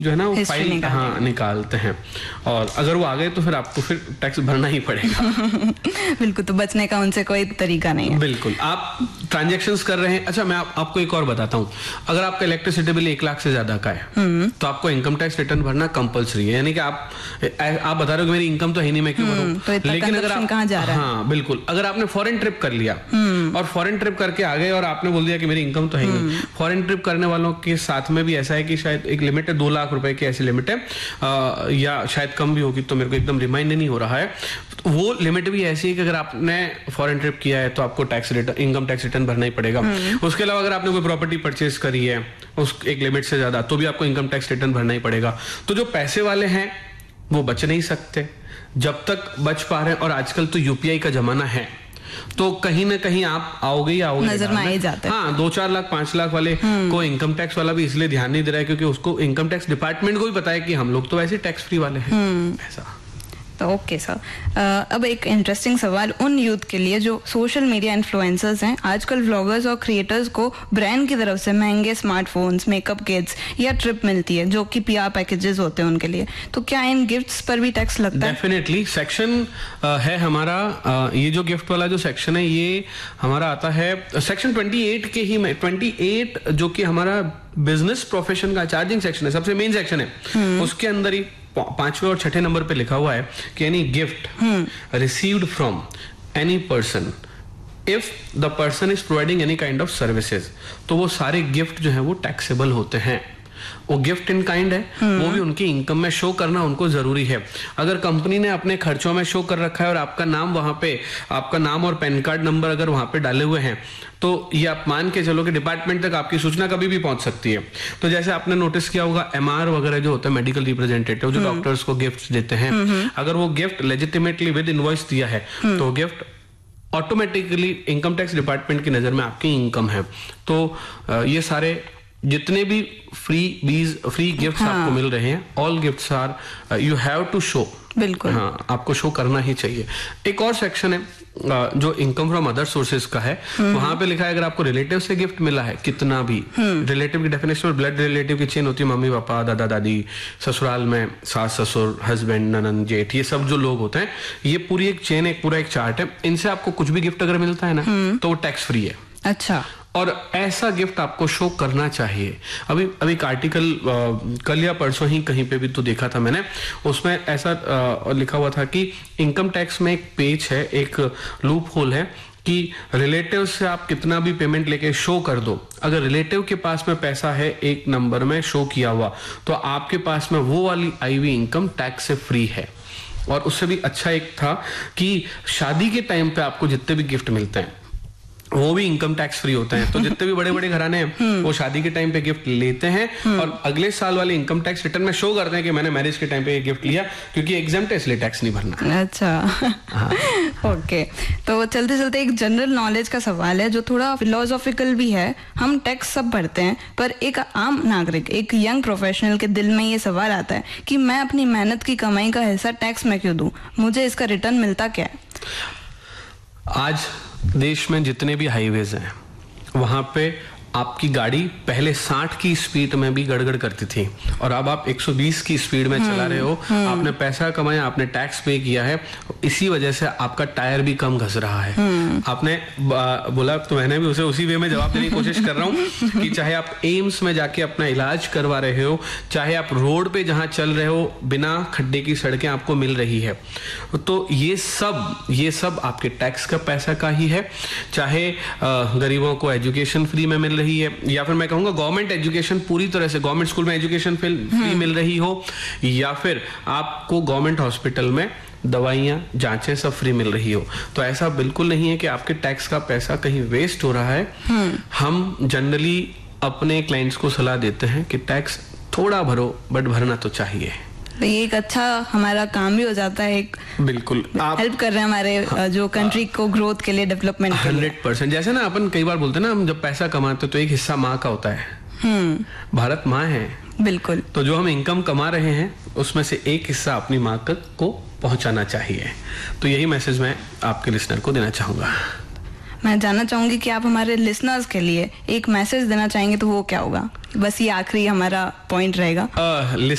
जो है ना वो फाइल निकालते हैं, और अगर वो आ गए तो फिर आपको फिर टैक्स भरना ही पड़ेगा। बिल्कुल, तो बचने का उनसे कोई तरीका नहीं है। बिल्कुल, आप ट्रांजैक्शंस कर रहे हैं। अच्छा, मैं आपको एक और बताता हूँ, अगर आपका इलेक्ट्रिसिटी बिल 1 लाख से ज्यादा का है तो आपको इनकम टैक्स रिटर्न भरना कंपलसरी है। यानी कि आप बता रहे हो कि मेरी इनकम तो है नहीं, मैं क्यों भरूं? तो लेकिन अगर आप कहाँ जा रहा है? हाँ बिल्कुल, अगर आपने फॉरेन ट्रिप कर लिया और फॉरेन ट्रिप करके आ गए और आपने बोल दिया कि मेरी इनकम तो है ही नहीं। फॉरेन ट्रिप करने वालों के साथ में भी ऐसा है कि शायद एक लिमिट है 2 लाख रुपए की, ऐसी लिमिट है, या शायद कम भी होगी, तो मेरे को एकदम रिमाइंड नहीं हो रहा है। तो वो लिमिट भी ऐसी है कि अगर आपने फॉरेन ट्रिप किया है तो आपको tax return, income tax return भरना ही पड़ेगा। उसके अलावा अगर आपने कोई प्रॉपर्टी परचेज करी है उस एक लिमिट से ज्यादा, तो भी आपको इनकम टैक्स रिटर्न भरना ही पड़ेगा। तो जो पैसे वाले हैं वो बच नहीं सकते, जब तक बच पा रहे हैं, और आजकल तो यूपीआई का जमाना है, तो कहीं ना कहीं आप आओगे ही आओगे, नजर में आ ही जाते हैं। हाँ, 2-4 लाख 5 लाख वाले को इनकम टैक्स वाला भी इसलिए ध्यान नहीं दे रहा है क्योंकि उसको इनकम टैक्स डिपार्टमेंट को भी पता है कि हम लोग तो वैसे टैक्स फ्री वाले हैं। ऐसा। तो ओके सर, अब एक इंटरेस्टिंग सवाल उन यूथ के लिए जो सोशल मीडिया इन्फ्लुएंसर्स हैं। आजकल व्लॉगर्स और क्रिएटर्स को ब्रांड की तरफ से महंगे स्मार्टफोन्स, मेकअप किट्स या ट्रिप मिलती है जो कि पीआर पैकेजेस होते हैं उनके लिए, तो क्या इन गिफ्ट्स पर भी टैक्स लगता है? डेफिनेटली सेक्शन है हमारा, ये जो गिफ्ट वाला जो सेक्शन है ये हमारा आता है सेक्शन 28 के ही में, 28 जो कि हमारा बिजनेस प्रोफेशन का चार्जिंग सेक्शन है, सबसे मेन सेक्शन है। उसके अंदर ही 5वें और 6ठे नंबर पे लिखा हुआ है कि any gift received from any person if the person is providing any kind of services, तो वो सारे गिफ्ट जो है वो टैक्सेबल होते हैं। वो गिफ्ट इन काइंड है, वो भी उनकी इनकम में शो करना उनको जरूरी है। अगर कंपनी ने अपने खर्चों में शो कर रखा है और आपका नाम वहां पे, आपका नाम और पैन कार्ड नंबर अगर वहां पे डाले हुए हैं, तो ये आप मान के चलो कि डिपार्टमेंट तक आपकी सूचना कभी भी पहुंच सकती है। तो जैसे आपने नोटिस किया होगा, एमआर वगैरह जो होता है, मेडिकल रिप्रेजेंटेटिव जो डॉक्टर्स को गिफ्ट देते हैं, अगर वो गिफ्ट लेजिटिमेटली विद इनवॉइस दिया है तो gift automatically income tax department की नजर में आपकी इनकम है। तो ये सारे जितने भी फ्री गिफ्ट्स आपको मिल रहे हैं, all gifts are you have to show. बिल्कुल, हाँ, आपको शो करना ही चाहिए। एक और सेक्शन है जो इनकम फ्रॉम अदर सोर्सेज का है, वहां पे लिखा है अगर आपको रिलेटिव से गिफ्ट मिला है, कितना भी, रिलेटिव की डेफिनेशन में ब्लड रिलेटिव की चेन होती है, मम्मी पापा, दादा दादी, ससुराल में सास ससुर, हस्बैंड, ननन, जेठ, ये सब जो लोग होते हैं, ये पूरी एक चेन, एक पूरा एक चार्ट है। इनसे आपको कुछ भी गिफ्ट अगर मिलता है ना तो वो टैक्स फ्री है। अच्छा, और ऐसा गिफ्ट आपको शो करना चाहिए। अभी एक आर्टिकल कल या परसों ही कहीं पे भी तो देखा था मैंने, उसमें ऐसा लिखा हुआ था कि इनकम टैक्स में एक पेज है, एक लूप होल है कि रिलेटिव से आप कितना भी पेमेंट लेके शो कर दो, अगर रिलेटिव के पास में पैसा है एक नंबर में शो किया हुआ, तो आपके पास में वो वाली आई हुई इनकम टैक्स से फ्री है। और उससे भी अच्छा एक था कि शादी के टाइम पे आपको जितने भी गिफ्ट मिलते हैं वो भी इनकम टैक्स फ्री होते हैं। तो जितने भी बड़े बड़े घराने हैं वो शादी के टाइम पे गिफ्ट लेते हैं और अगले साल वाले इनकम टैक्स रिटर्न में शो करते हैं कि मैंने मैरिज के टाइम पे ये गिफ्ट लिया, क्योंकि एग्जाम्प्ट है इसलिए टैक्स नहीं भरना। अच्छा, हाँ। ओके, तो चलते चलते एक जनरल नॉलेज का सवाल है जो थोड़ा फिलोसॉफिकल भी है। हम टैक्स सब भरते हैं, पर एक आम नागरिक, एक यंग प्रोफेशनल के दिल में ये सवाल आता है कि मैं अपनी मेहनत की कमाई का हिस्सा टैक्स में क्यों दूं, मुझे इसका रिटर्न मिलता क्या है? आज देश में जितने भी हाईवेज हैं वहां पे आपकी गाड़ी पहले 60 की स्पीड में भी गड़गड़ करती थी और अब आप 120 की स्पीड में चला रहे हो। आपने पैसा कमाया, आपने टैक्स पे किया है, इसी वजह से आपका टायर भी कम घस रहा है। आपने बोला तो मैंने भी उसे उसी वे में जवाब देने की कोशिश कर रहा हूँ कि चाहे आप एम्स में जाके अपना इलाज करवा रहे हो, चाहे आप रोड पे जहां चल रहे हो बिना खड्डे की सड़कें आपको मिल रही है, तो ये सब आपके टैक्स का पैसा का ही है। चाहे गरीबों को एजुकेशन फ्री में मिल रही है, या फिर मैं कहूंगा गवर्नमेंट एजुकेशन पूरी तरह से, गवर्नमेंट स्कूल में एजुकेशन फ्री मिल रही हो, या फिर आपको गवर्नमेंट हॉस्पिटल में दवाइयां, जांचें सब फ्री मिल रही हो, तो ऐसा बिल्कुल नहीं है कि आपके टैक्स का पैसा कहीं वेस्ट हो रहा है। हम जनरली अपने क्लाइंट्स को सलाह देते हैं कि टैक्स थोड़ा भरो, बट भरना तो चाहिए। तो ये एक अच्छा हमारा काम भी हो जाता है, एक बिल्कुल आप हेल्प कर रहे हैं हमारे जो कंट्री को ग्रोथ के लिए, डेवलपमेंट के लिए। 100%। जैसे ना अपन कई बार बोलते हैं ना, हम जब पैसा कमाते तो एक हिस्सा माँ का होता है। भारत माँ है, बिल्कुल, तो जो हम इनकम कमा रहे हैं उसमें से एक हिस्सा अपनी माँ तक को पहुंचाना चाहिए। तो यही मैसेज मैं आपके लिसनर को देना चाहूंगा। मैं जानना चाहूंगी कि आप हमारे लिसनर्स के लिए एक मैसेज देना चाहेंगे तो वो क्या होगा? बस ये आखिरी हमारा पॉइंट रहेगा।